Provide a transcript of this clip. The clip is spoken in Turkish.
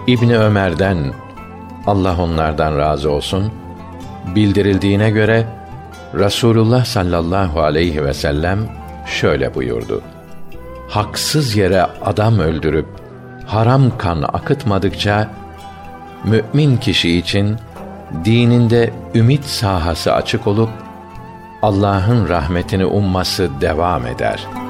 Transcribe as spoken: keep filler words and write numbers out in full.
İbni Ömer'den, Allah onlardan razı olsun, bildirildiğine göre Rasulullah sallallahu aleyhi ve sellem şöyle buyurdu: haksız yere adam öldürüp haram kan akıtmadıkça mümin kişi için dininde ümit sahası açık olup Allah'ın rahmetini umması devam eder.